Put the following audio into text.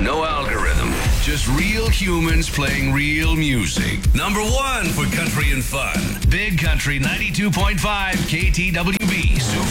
No algorithm. Just real humans playing real music. Number one for country and fun. Big Country 92.5 KTWB. Sioux